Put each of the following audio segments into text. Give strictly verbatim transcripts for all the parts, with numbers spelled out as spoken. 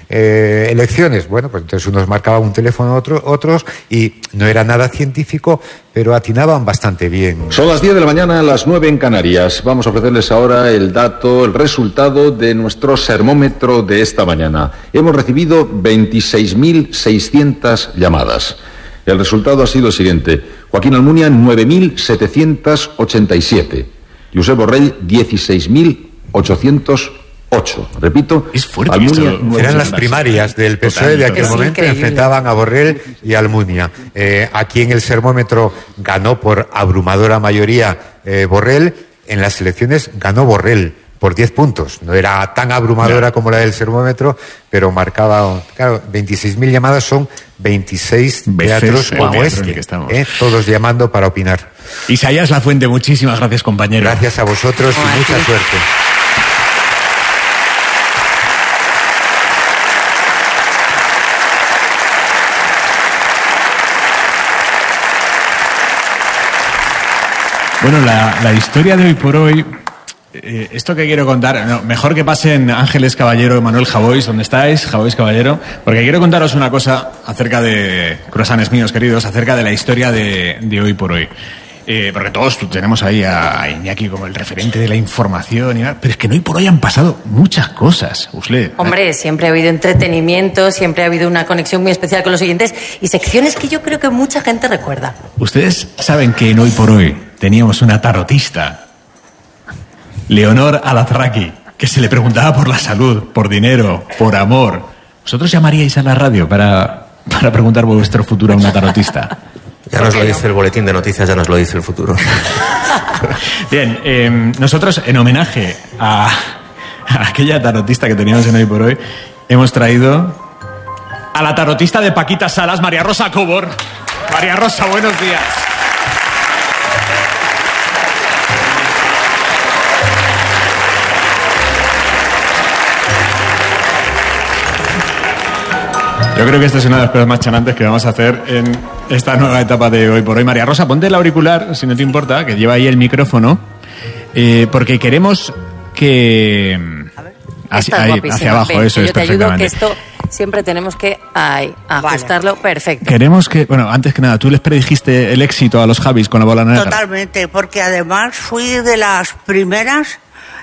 eh, elecciones. Bueno, pues entonces unos marcaban un teléfono, otro, otros, y no era nada científico, pero atinaban bastante bien. Son las diez de la mañana, las nueve en Canarias. Vamos a ofrecerles ahora el dato, el resultado de nuestro sermómetro de esta mañana. Hemos recibido veintiséis mil seiscientas llamadas. El resultado ha sido el siguiente: Joaquín Almunia, nueve mil setecientos ochenta y siete. Josep Borrell, dieciséis mil ochocientos ocho. Repito, es fuerte. Almunia, eran las primarias del P S O E de aquel momento, enfrentaban a Borrell y Almunia. Eh, aquí en el sermómetro ganó por abrumadora mayoría eh, Borrell. En las elecciones ganó Borrell por diez puntos. No era tan abrumadora no. como la del sermómetro, pero marcaba, claro, veintiséis mil llamadas son veintiséis teatros como este, eh, todos llamando para opinar. Isaías Lafuente, muchísimas gracias, compañero. Gracias a vosotros y mucha sí. suerte. Bueno, la, la historia de hoy por hoy, eh, esto que quiero contar, no, mejor que pasen Ángeles Caballero y Manuel Javois, ¿dónde estáis? Javois Caballero, porque quiero contaros una cosa acerca de, croissants míos queridos, acerca de la historia de, de hoy por hoy. Eh, porque todos tenemos ahí a Iñaki como el referente de la información, y nada, pero es que hoy por hoy han pasado muchas cosas, Usted. Hombre, siempre ha habido entretenimiento, siempre ha habido una conexión muy especial con los oyentes y secciones que yo creo que mucha gente recuerda. Ustedes saben que en Hoy por Hoy teníamos una tarotista, Leonor Alazraqui, que se le preguntaba por la salud, por dinero, por amor. ¿Vosotros llamaríais a la radio para, para preguntar por vuestro futuro a una tarotista? Ya nos lo dice el boletín de noticias, ya nos lo dice el futuro. Bien, eh, nosotros en homenaje a, a aquella tarotista que teníamos en Hoy por Hoy, hemos traído a la tarotista de Paquita Salas, María Rosa Cobor. María Rosa, buenos días. Yo creo que esta es una de las cosas más chanantes que vamos a hacer en esta nueva etapa de Hoy por Hoy. María Rosa, ponte el auricular, si no te importa, que lleva ahí el micrófono, eh, porque queremos que... A ver, hacia, ahí, hacia abajo, Ven, eso yo es, te ayudo, perfectamente. que esto siempre tenemos que ay, ajustarlo vale. Perfecto. Queremos que... Bueno, antes que nada, tú les predijiste el éxito a los Javis con la bola negra. Totalmente, porque además fui de las primeras...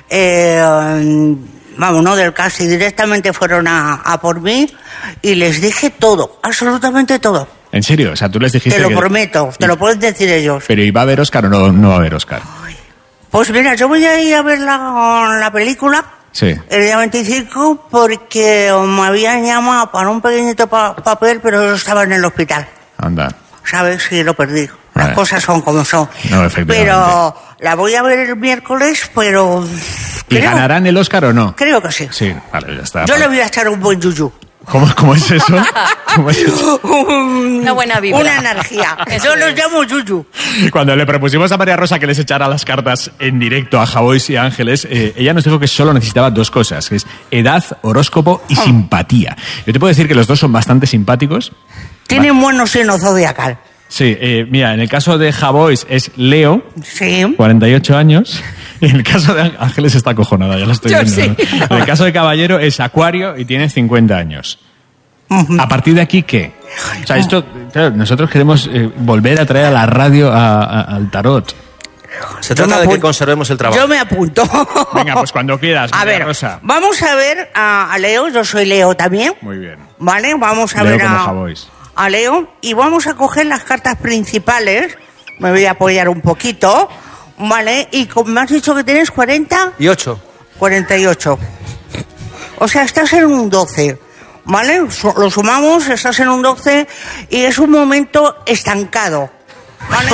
Eh, Vamos, no del casi, directamente fueron a, a por mí y les dije todo, absolutamente todo. ¿En serio? O sea, tú les dijiste Te lo que... prometo, te lo pueden decir ellos. ¿Pero iba a haber Óscar o no, no va a haber Óscar? Pues mira, yo voy a ir a ver la, la película sí. el día veinticinco porque me habían llamado para un pequeñito pa- papel, pero yo estaba en el hospital. Anda. ¿Sabes? Sí, lo perdí. Las vale. cosas son como son. No, efectivamente. Pero la voy a ver el miércoles, pero... ¿Y creo, ganarán el Óscar o no? Creo que sí. Sí, vale, ya está. Yo vale. le voy a echar un buen yuyu. ¿Cómo, cómo es eso? ¿Cómo es eso? Una buena vibra. Una energía. Yo los llamo yuyu. Cuando le propusimos a María Rosa que les echara las cartas en directo a Javois y a Ángeles, eh, ella nos dijo que solo necesitaba dos cosas, que es edad, horóscopo y oh. simpatía. Yo te puedo decir que los dos son bastante simpáticos. Tienen vale. buen signo zodiacal. Sí, eh, mira, en el caso de Javois es Leo, sí. cuarenta y ocho años. Y en el caso de Ángeles está acojonada, ya lo estoy Yo viendo. sí. ¿no? En el caso de Caballero es Acuario y tiene cincuenta años. Uh-huh. A partir de aquí, ¿qué? O sea, esto, claro, nosotros queremos eh, volver a traer a la radio a, a, al tarot. Se trata de que conservemos el trabajo. Yo me apunto. Venga, pues cuando quieras, a María ver, Rosa. Vamos a ver a, a Leo, yo soy Leo también. Muy bien. Vale, vamos a Leo ver como a, Javois. a Leo y vamos a coger las cartas principales. Me voy a apoyar un poquito. Vale, y como me has dicho que tienes cuarenta... Y ocho. cuarenta y ocho. O sea, estás en un doce, ¿vale? Lo sumamos, estás en un doce y es un momento estancado, ¿vale?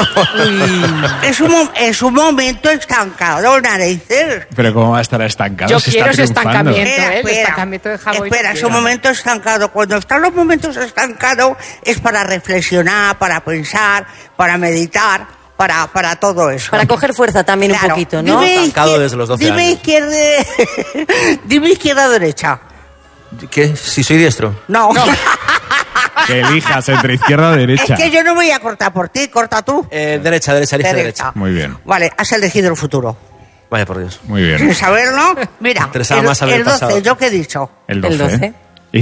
es, un, es un momento estancado, narices. Pero ¿cómo va a estar estancado? Yo Se quiero está ese estancamiento, espera, ¿eh? espera, El estancamiento de Javois. Espera, es un momento estancado. Cuando están los momentos estancados es para reflexionar, para pensar, para meditar... Para, para todo eso. Para coger fuerza también claro. un poquito, ¿no? Dime Estancado desde los doce dime años. Izquierda, dime izquierda o derecha. ¿Qué? ¿Si soy diestro? No. no. Que elijas entre izquierda o derecha. Es que yo no voy a cortar por ti, corta tú. Eh, derecha, derecha, elige derecha. derecha. Muy bien. Vale, has elegido el futuro. Vaya por Dios. Muy bien. Sin saberlo, mira, el, más el doce, pasado. ¿yo qué he dicho? El doce. El doce.